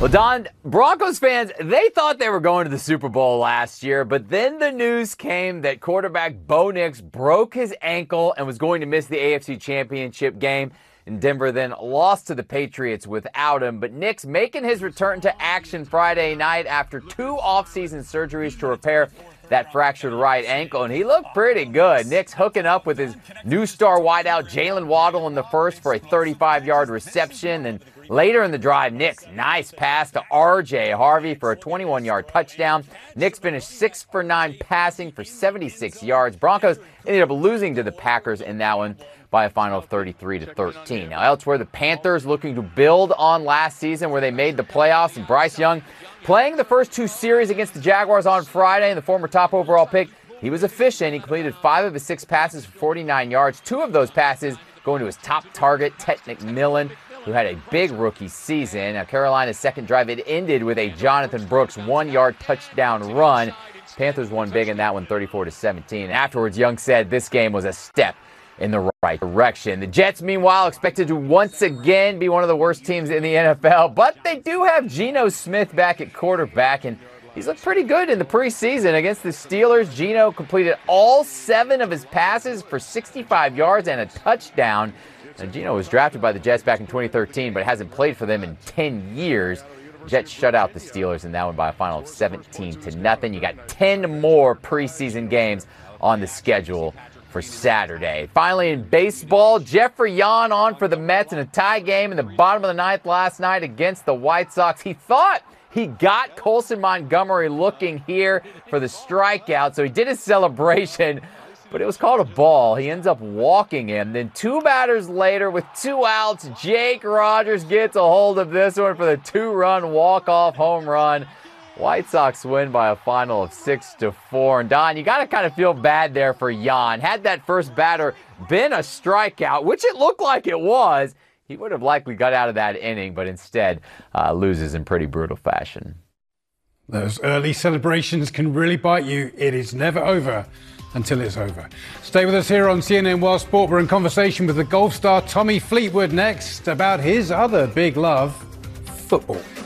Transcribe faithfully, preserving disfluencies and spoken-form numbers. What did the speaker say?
Well, Don, Broncos fans, they thought they were going to the Super Bowl last year, but then the news came that quarterback Bo Nix broke his ankle and was going to miss the A F C Championship game. And Denver then lost to the Patriots without him. But Nix making his return to action Friday night after two offseason surgeries to repair that fractured right ankle, and he looked pretty good. Nix hooking up with his new star wideout Jalen Waddle in the first for a thirty-five-yard reception. And later in the drive, Nix, nice pass to R J Harvey for a twenty-one-yard touchdown. Nix finished six for nine passing for seventy-six yards. Broncos ended up losing to the Packers in that one by a final of thirty-three to thirteen. Now, elsewhere, the Panthers looking to build on last season where they made the playoffs, and Bryce Young playing the first two series against the Jaguars on Friday, and the former top overall pick, he was efficient. He completed five of his six passes for forty-nine yards. Two of those passes going to his top target, Ted McMillan, who had a big rookie season. Now, Carolina's second drive, it ended with a Jonathan Brooks one-yard touchdown run. Panthers won big in that one, thirty-four to seventeen. Afterwards, Young said this game was a step in the right direction. The Jets, meanwhile, expected to once again be one of the worst teams in the N F L, but they do have Geno Smith back at quarterback, and he's looked pretty good in the preseason against the Steelers. Geno completed all seven of his passes for sixty-five yards and a touchdown. And Geno was drafted by the Jets back in twenty thirteen, but hasn't played for them in ten years. Jets shut out the Steelers in that one by a final of seventeen to nothing. You got ten more preseason games on the schedule for Saturday. Finally, in baseball, Jeffrey Yan on for the Mets in a tie game in the bottom of the ninth last night against the White Sox. He thought he got Colson Montgomery looking here for the strikeout, so he did his celebration, but it was called a ball. He ends up walking him. Then two batters later with two outs, Jake Rogers gets a hold of this one for the two-run walk-off home run. White Sox win by a final of six to four. And Don, you got to kind of feel bad there for Yan. Had that first batter been a strikeout, which it looked like it was, he would have likely got out of that inning, but instead uh, loses in pretty brutal fashion. Those early celebrations can really bite you. It is never over until it's over. Stay with us here on C N N World Sport. We're in conversation with the golf star Tommy Fleetwood next about his other big love, football.